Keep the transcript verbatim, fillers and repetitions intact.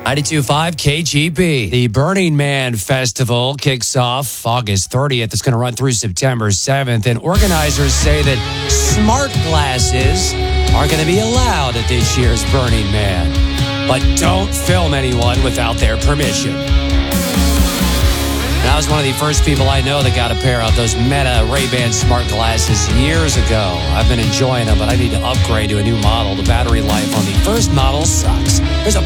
ninety-two point five K G B. The Burning Man Festival kicks off August thirtieth. It's going to run through September seventh. And organizers say that smart glasses are going to be allowed at this year's Burning Man. But don't film anyone without their permission. And I was one of the first people I know that got a pair of those Meta Ray-Ban smart glasses years ago. I've been enjoying them, but I need to upgrade to a new model. The battery life on the first model sucks. There's a